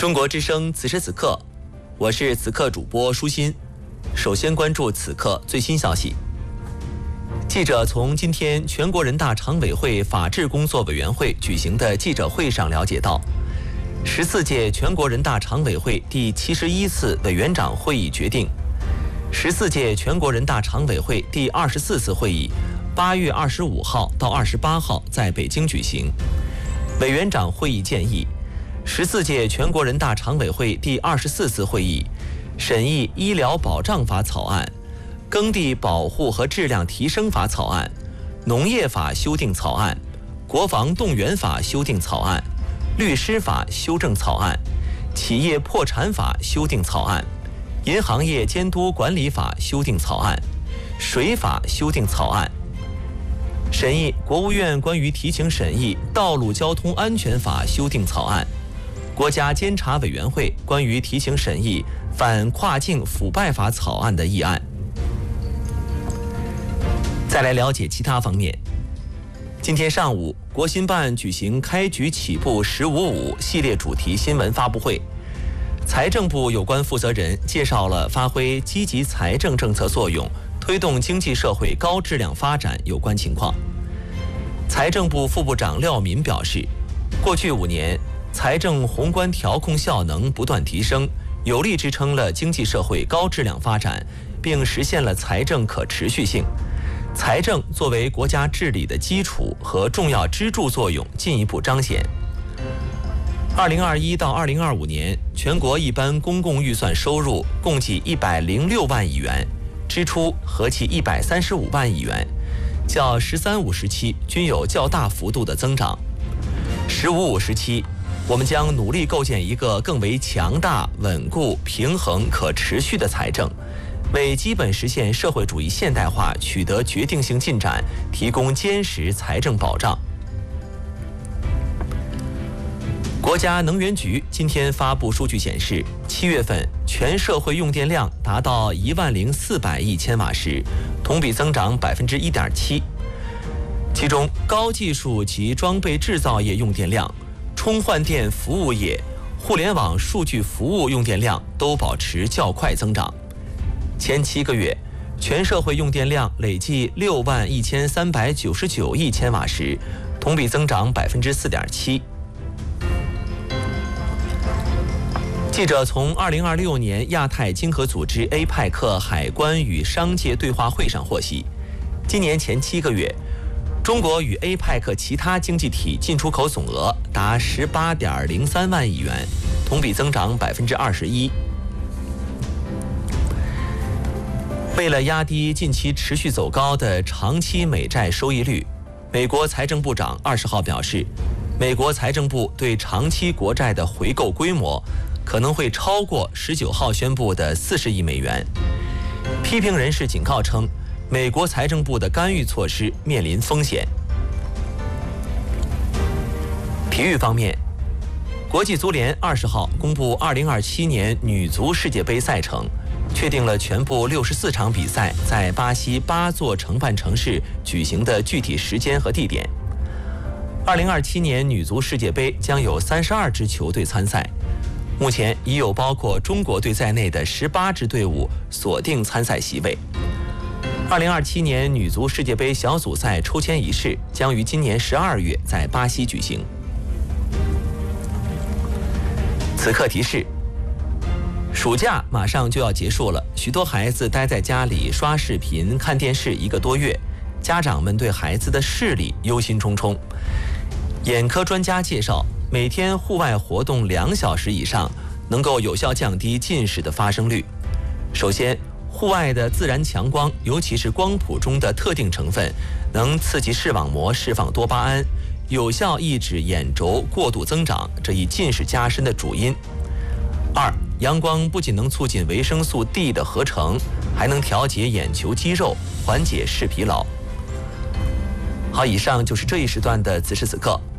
中国之声此时此刻，我是此刻主播舒心。首先关注此刻最新消息。记者从今天全国人大常委会法制工作委员会举行的记者会上了解到，14届全国人大常委会第71次委员长会议决定，14届全国人大常委会第24次会议8月25号到28号在北京举行。委员长会议建议，14届全国人大常委会第24次会议审议《医疗保障法》草案、耕地保护和质量提升法草案、农业法修订草案、国防动员法修订草案、律师法修正草案、企业破产法修订草案、银行业监督管理法修订草案、水法修订草案，审议国务院关于提请审议道路交通安全法修订草案、国家监察委员会关于提请审议反跨境腐败法草案的议案。再来了解其他方面。今天上午，国新办举行开局起步“1055”系列主题新闻发布会，财政部有关负责人介绍了发挥积极财政政策作用，推动经济社会高质量发展有关情况。财政部副部长廖民表示，过去5年，财政宏观调控效能不断提升，有力支撑了经济社会高质量发展，并实现了财政可持续性。财政作为国家治理的基础和重要支柱作用进一步彰显。2021到2025年，全国一般公共预算收入共计106万亿元，支出合计135万亿元，较“13-5”时期均有较大幅度的增长。“15-5”时期，我们将努力构建一个更为强大、稳固、平衡、可持续的财政，为基本实现社会主义现代化取得决定性进展提供坚实财政保障。国家能源局今天发布数据显示，7月份全社会用电量达到10400亿千瓦时，同比增长1.7%。其中，高技术及装备制造业用电量、充换电服务业、互联网数据服务用电量都保持较快增长。前7个月，全社会用电量累计61399亿千瓦时，同比增长4.7%。记者从2026年亚太经合组织 APEC 海关与商界对话会上获悉，今年前7个月，中国与 APEC 其他经济体进出口总额达18.03万亿元，同比增长21%。为了压低近期持续走高的长期美债收益率，美国财政部长20号表示，美国财政部对长期国债的回购规模可能会超过19号宣布的40亿美元。批评人士警告称，美国财政部的干预措施面临风险。体育方面，国际足联20号公布2027年女足世界杯赛程，确定了全部64场比赛在巴西8座承办城市举行的具体时间和地点。2027年女足世界杯将有32支球队参赛，目前已有包括中国队在内的18支队伍锁定参赛席位。2027年女足世界杯小组赛抽签仪式将于今年12月在巴西举行。此刻提示，暑假马上就要结束了，许多孩子待在家里刷视频、看电视1个多月，家长们对孩子的视力忧心忡忡。眼科专家介绍，每天户外活动2小时以上，能够有效降低近视的发生率。首先，户外的自然强光，尤其是光谱中的特定成分，能刺激视网膜释放多巴胺，有效抑制眼轴过度增长，这一近视加深的主因。2，阳光不仅能促进维生素 D 的合成，还能调节眼球肌肉，缓解视疲劳。好，以上就是这一时段的此时此刻。